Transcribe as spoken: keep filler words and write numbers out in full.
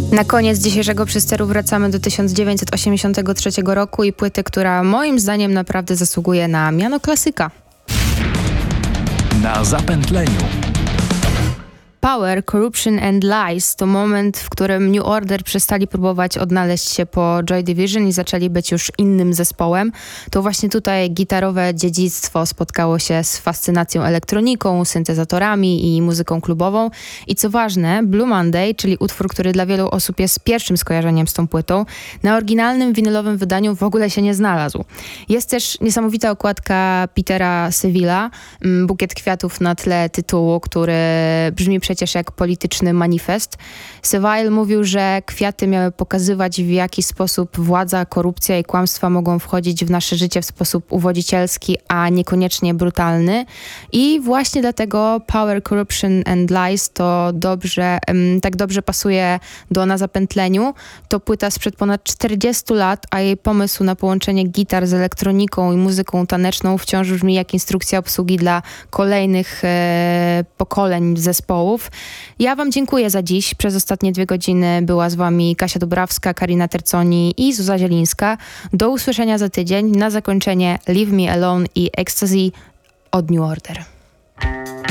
Na koniec dzisiejszego przysteru wracamy do tysiąc dziewięćset osiemdziesiątego trzeciego roku i płyty, która moim zdaniem naprawdę zasługuje na miano klasyka. Na zapętleniu. Power, Corruption and Lies to moment, w którym New Order przestali próbować odnaleźć się po Joy Division i zaczęli być już innym zespołem. To właśnie tutaj gitarowe dziedzictwo spotkało się z fascynacją elektroniką, syntezatorami i muzyką klubową. I co ważne, Blue Monday, czyli utwór, który dla wielu osób jest pierwszym skojarzeniem z tą płytą, na oryginalnym winylowym wydaniu w ogóle się nie znalazł. Jest też niesamowita okładka Petera Sevilla, bukiet kwiatów na tle tytułu, który brzmi przecież jak polityczny manifest. Seville mówił, że kwiaty miały pokazywać, w jaki sposób władza, korupcja i kłamstwa mogą wchodzić w nasze życie w sposób uwodzicielski, a niekoniecznie brutalny. I właśnie dlatego Power, Corruption and Lies to dobrze, um, tak dobrze pasuje do Na zapętleniu. To płyta sprzed ponad czterdziestu lat, a jej pomysł na połączenie gitar z elektroniką i muzyką taneczną wciąż brzmi jak instrukcja obsługi dla kolejnych e, pokoleń zespołów. Ja wam dziękuję za dziś. Przez ostatnie dwie godziny była z wami Kasia Dubrawska, Karina Terconi i Zuza Zielińska. Do usłyszenia za tydzień. Na zakończenie Leave Me Alone i Ecstasy od New Order.